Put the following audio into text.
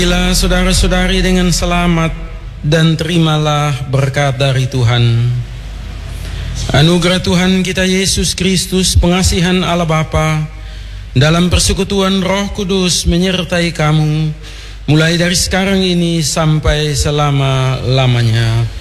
Bila saudara-saudari dengan selamat dan terimalah berkat dari Tuhan. Anugerah Tuhan kita Yesus Kristus, pengasihan Allah Bapa, dalam persekutuan Roh Kudus menyertai kamu mulai dari sekarang ini sampai selama-lamanya.